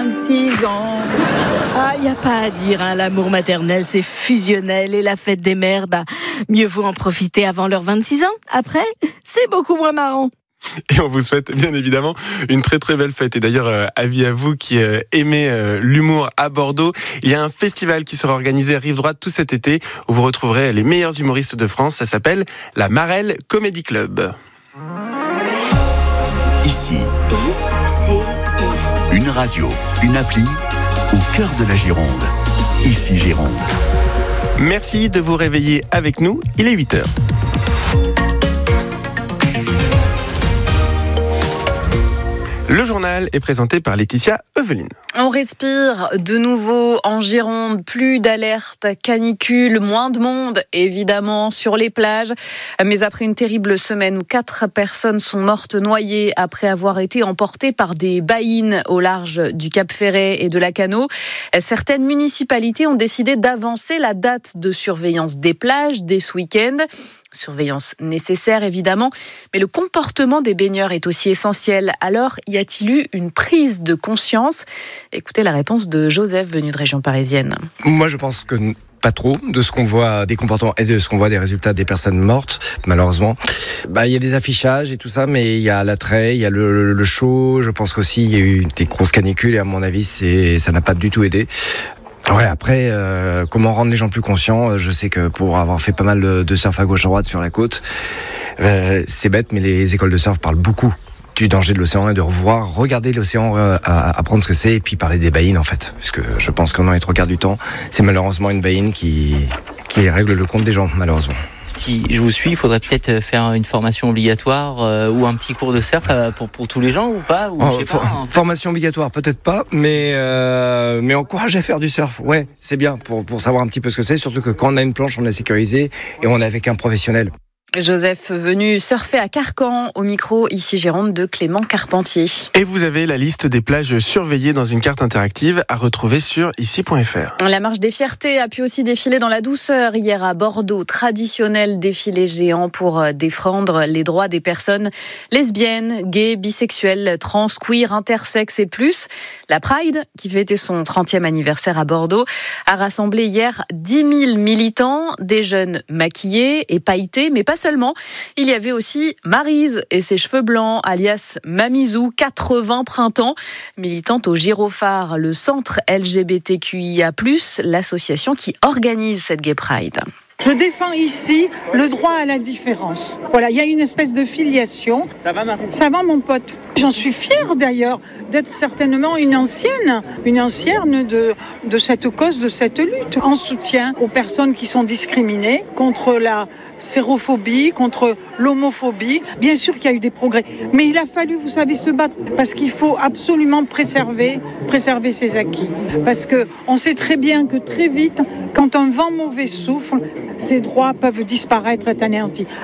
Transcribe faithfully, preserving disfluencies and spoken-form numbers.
vingt-six ans. Ah, il n'y a pas à dire, hein, l'amour maternel, c'est fusionnel. Et la fête des mères, bah, mieux vaut en profiter avant leurs vingt-six ans. Après, c'est beaucoup moins marrant. Et on vous souhaite bien évidemment une très très belle fête. Et d'ailleurs, euh, avis à vous qui euh, aimez euh, l'humour à Bordeaux, il y a un festival qui sera organisé à Rive Droite tout cet été où vous retrouverez les meilleurs humoristes de France. Ça s'appelle la Marelle Comedy Club. Ici, I C I. une radio, une appli au cœur de la Gironde. Ici Gironde. Merci de vous réveiller avec nous. Il est huit heures. Le journal est présenté par Laetitia Eveline. On respire de nouveau en Gironde, plus d'alertes canicule, moins de monde évidemment sur les plages. Mais après une terrible semaine où quatre personnes sont mortes noyées après avoir été emportées par des baïnes au large du Cap Ferret et de Lacanau, certaines municipalités ont décidé d'avancer la date de surveillance des plages dès ce week-end. Surveillance nécessaire évidemment, mais le comportement des baigneurs est aussi essentiel. Alors, y a-t-il eu une prise de conscience ? Écoutez la réponse de Joseph, venu de région parisienne. Moi, je pense que pas trop de ce qu'on voit des comportements et de ce qu'on voit des résultats des personnes mortes, malheureusement. Bah, il y a des affichages et tout ça, mais il y a l'attrait, il y a le, le, le show. Je pense qu'aussi il y a eu des grosses canicules et à mon avis, c'est, ça n'a pas du tout aidé. Ouais, après, euh, comment rendre les gens plus conscients ? Je sais que pour avoir fait pas mal de, de surf à gauche à droite sur la côte, euh, c'est bête, mais les écoles de surf parlent beaucoup du danger de l'océan et de revoir, regarder l'océan, euh, apprendre ce que c'est et puis parler des baïnes en fait. Parce que je pense que dans les trois quarts du temps, c'est malheureusement une baïne qui, qui règle le compte des gens, malheureusement. Si je vous suis, il faudrait peut-être faire une formation obligatoire euh, ou un petit cours de surf euh, pour, pour tous les gens ou pas, ou, oh, je sais for- pas, hein. Formation obligatoire, peut-être pas, mais, euh, mais encourager à faire du surf. Ouais, c'est bien pour, pour savoir un petit peu ce que c'est, surtout que quand on a une planche, on est sécurisé et on est avec un professionnel. Joseph, venu surfer à Carcan, au micro, ici Gironde, de Clément Carpentier. Et vous avez la liste des plages surveillées dans une carte interactive à retrouver sur ici point f r. La marche des fiertés a pu aussi défiler dans la douceur hier à Bordeaux. Traditionnel défilé géant pour défendre les droits des personnes lesbiennes, gays, bisexuelles, trans, queer, intersexes et plus. La Pride, qui fêtait son trentième anniversaire à Bordeaux, a rassemblé hier dix mille militants, des jeunes maquillés et pailletés, mais pas seulement. Il y avait aussi Maryse et ses cheveux blancs, alias Mamizou, quatre-vingts printemps, militante au Gyrophare, le centre L G B T Q I A plus, l'association qui organise cette Gay Pride. Je défends ici le droit à la différence. Voilà, il y a une espèce de filiation. Ça va, Marie ? Ça va, mon pote. J'en suis fière d'ailleurs d'être certainement une ancienne, une ancienne de, de cette cause, de cette lutte, en soutien aux personnes qui sont discriminées contre la sérophobie, contre l'homophobie. Bien sûr qu'il y a eu des progrès, mais il a fallu, vous savez, se battre parce qu'il faut absolument préserver, préserver ces acquis. Parce que on sait très bien que très vite, quand un vent mauvais souffle, ces droits peuvent disparaître, être anéantis.